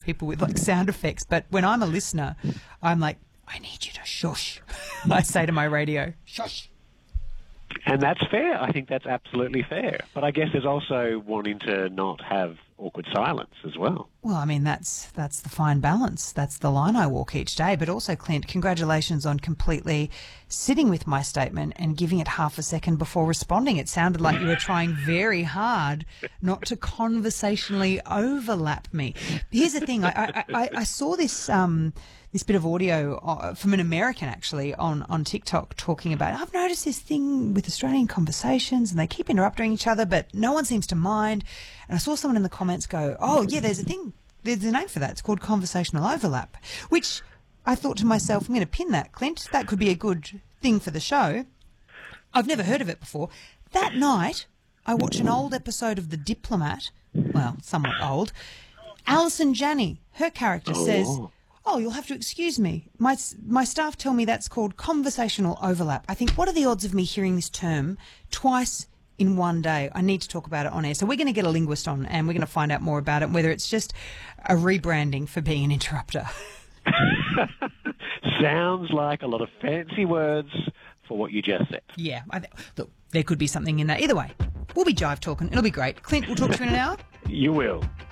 people with like sound effects. But when I'm a listener, I'm like, I need you to shush. I say to my radio, shush. And that's fair. I think that's absolutely fair. But I guess there's also wanting to not have awkward silence as well. Well, I mean, that's the fine balance. That's the line I walk each day. But also, Clint, congratulations on completely sitting with my statement and giving it half a second before responding. It sounded like you were trying very hard not to conversationally overlap me. Here's the thing. I saw this this bit of audio from an American, actually, on TikTok talking about, I've noticed this thing with Australian conversations and they keep interrupting each other, but no one seems to mind. And I saw someone in the comments go, oh, yeah, there's a thing. There's a name for that. It's called conversational overlap, which I thought to myself, I'm going to pin that, Clint. That could be a good thing for the show. I've never heard of it before. That night, I watched an old episode of The Diplomat. Well, somewhat old. Alison Janney, her character says, oh, you'll have to excuse me. My staff tell me that's called conversational overlap. I think, what are the odds of me hearing this term twice in one day? I need to talk about it on air. So we're going to get a linguist on and we're going to find out more about it, whether it's just a rebranding for being an interrupter. Sounds like a lot of fancy words for what you just said. Yeah. Look, there could be something in that. Either way, we'll be jive talking. It'll be great. Clint, we'll talk to you in an hour. You will.